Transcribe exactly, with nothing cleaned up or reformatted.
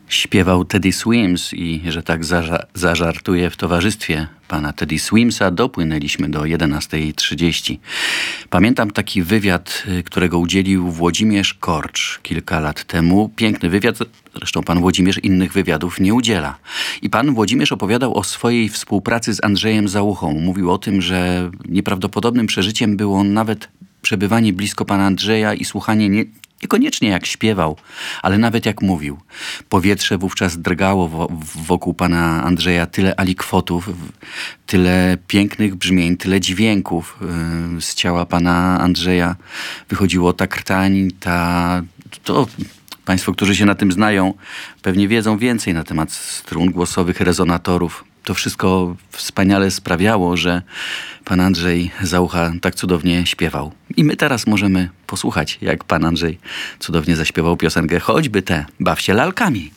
Śpiewał Teddy Swims i, że tak zaża- zażartuję, w towarzystwie pana Teddy Swimsa dopłynęliśmy do jedenastej trzydzieści. Pamiętam taki wywiad, którego udzielił Włodzimierz Korcz kilka lat temu. Piękny wywiad, zresztą pan Włodzimierz innych wywiadów nie udziela. I pan Włodzimierz opowiadał o swojej współpracy z Andrzejem Załuchą. Mówił o tym, że nieprawdopodobnym przeżyciem było nawet przebywanie blisko pana Andrzeja i słuchanie nie Niekoniecznie jak śpiewał, ale nawet jak mówił. Powietrze wówczas drgało wo- wokół pana Andrzeja, tyle alikwotów, tyle pięknych brzmień, tyle dźwięków yy, z ciała pana Andrzeja wychodziło ta krtań, ta... To państwo, którzy się na tym znają, pewnie wiedzą więcej na temat strun głosowych, rezonatorów. To wszystko wspaniale sprawiało, że pan Andrzej Załucha tak cudownie śpiewał. I my teraz możemy posłuchać, jak pan Andrzej cudownie zaśpiewał piosenkę, choćby tę Baw się lalkami.